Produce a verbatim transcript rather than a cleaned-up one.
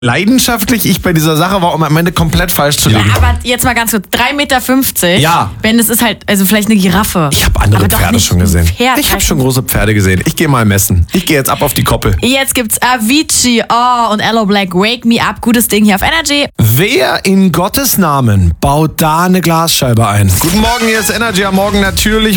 leidenschaftlich ich bei dieser Sache war, um am Ende komplett falsch zu liegen. Ja, aber jetzt mal ganz kurz, drei Meter fünfzig. Ja. Wenn es ist halt, also vielleicht eine Giraffe. Ich habe andere aber doch Pferde nicht schon gesehen. ein Pferd. Ich habe schon große Pferde gesehen. Ich gehe mal messen. Ich gehe jetzt ab auf die Koppel. Jetzt gibt's Avicii oh, und Aloe Black, Wake Me Up. Gutes Ding hier auf Energy. Wer in Gottes Namen baut da eine Glasscheibe ein? Guten Morgen, hier ist Energy am Morgen natürlich.